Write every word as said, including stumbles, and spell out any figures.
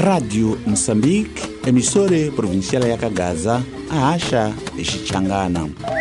Rádio Moçambique, emissora provincial ya Kagaza, a acha Xichangana.